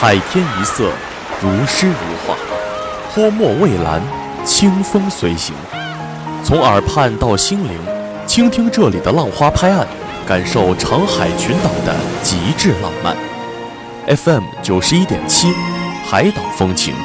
海天一色，如诗如画，泼墨蔚蓝，清风随行。从耳畔到心灵，倾听这里的浪花拍岸，感受长海群岛的极致浪漫。FM 91.7，海岛风情。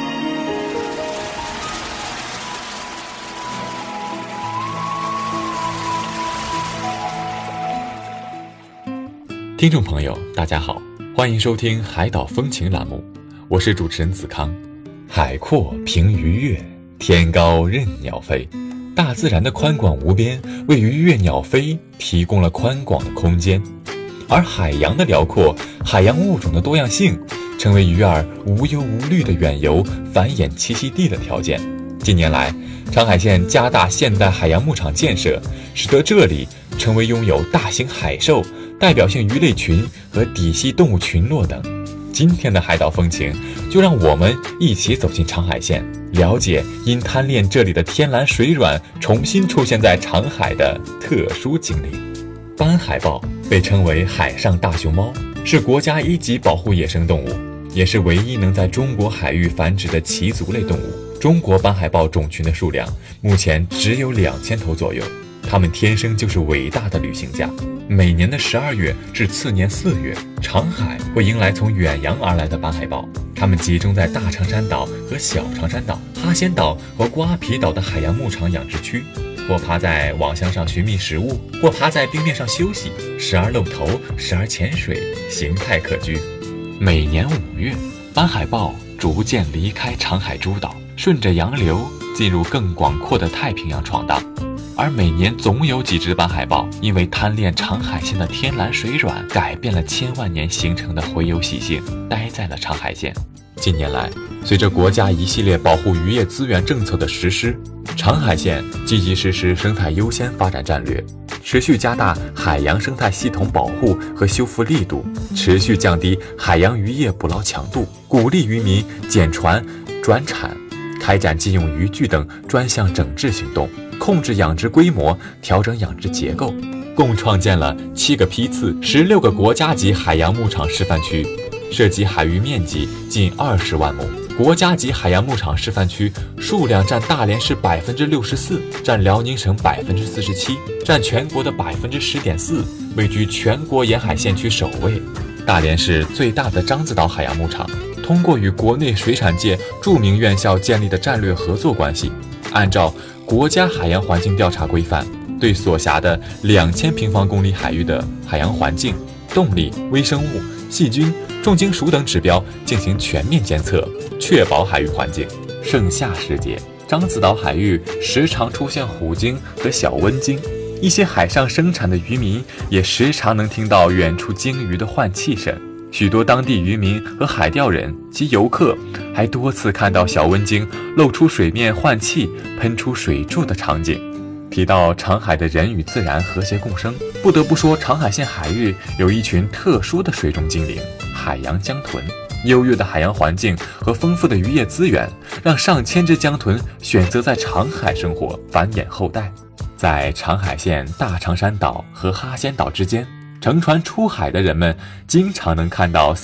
听众朋友，大家好，欢迎收听海岛风情栏目，我是主持人子康。海阔凭鱼跃，天高任鸟飞。大自然的宽广无边，为鱼跃鸟飞提供了宽广的空间，而海洋的辽阔，海洋物种的多样性，成为鱼儿无忧无虑的远游、繁衍栖息地的条件。近年来，长海县加大现代海洋牧场建设，使得这里成为拥有大型海兽、代表性鱼类群和底栖动物群落等。今天的海岛风情，就让我们一起走进长海县，了解因贪恋这里的天蓝水软重新出现在长海的特殊经历。斑海豹被称为海上大熊猫，是国家1级保护野生动物，也是唯一能在中国海域繁殖的鳍足类动物。中国斑海豹种群的数量目前只有2000头左右，它们天生就是伟大的旅行家。每年的12月至次年4月，长海会迎来从远洋而来的斑海豹，它们集中在大长山岛和小长山岛、哈仙岛和瓜皮岛的海洋牧场养殖区，或爬在网箱上寻觅食物，或爬在冰面上休息，时而露头，时而潜水，形态可掬。每年5月，斑海豹逐渐离开长海诸岛，顺着洋流进入更广阔的太平洋闯荡。而每年总有几只斑海豹因为贪恋长海县的天蓝水软，改变了千万年形成的洄游习性，待在了长海县。近年来，随着国家一系列保护渔业资源政策的实施，长海县积极实施生态优先发展战略，持续加大海洋生态系统保护和修复力度，持续降低海洋渔业捕捞强度，鼓励渔民减船转产，开展禁用渔具等专项整治行动，控制养殖规模，调整养殖结构，共创建了7个批次、16个国家级海洋牧场示范区，涉及海域面积近20万亩。国家级海洋牧场示范区数量占大连市64%，占辽宁省47%，占全国的10.4%，位居全国沿海县区首位。大连市最大的獐子岛海洋牧场，通过与国内水产界著名院校建立的战略合作关系，按照国家海洋环境调查规范，对所辖的2000平方公里海域的海洋环境、动力、微生物、细菌、重金属等指标进行全面监测，确保海域环境。盛夏时节，獐子岛海域时常出现虎鲸和小温鲸，一些海上生产的渔民也时常能听到远处鲸鱼的换气声。许多当地渔民和海钓人及游客还多次看到小温鲸露出水面换气、喷出水柱的场景。提到长海的人与自然和谐共生，不得不说长海县海域有一群特殊的水中精灵——海洋江豚。优越的海洋环境和丰富的渔业资源，让上千只江豚选择在长海生活，繁衍后代。在长海县大长山岛和哈仙岛之间，乘船出海的人们经常能看到